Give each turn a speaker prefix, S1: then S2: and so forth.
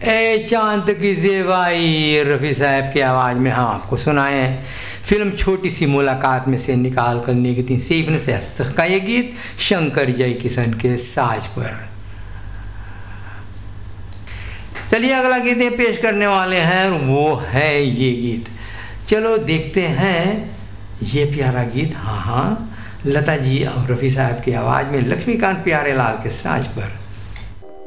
S1: ए चांद की ज़ेबाई रफ़ी साहब की आवाज़ में हम आपको सुनाए हैं फिल्म छोटी सी मुलाकात में से निकाल कर निगती सीखने से हस्तक का ये गीत शंकर जय किशन के साज पर। चलिए अगला गीत ये पेश करने वाले हैं, वो है ये गीत। चलो देखते हैं ये प्यारा गीत। हाँ, लता जी और रफ़ी साहब की आवाज़ में लक्ष्मीकांत प्यारेलाल के साज पर।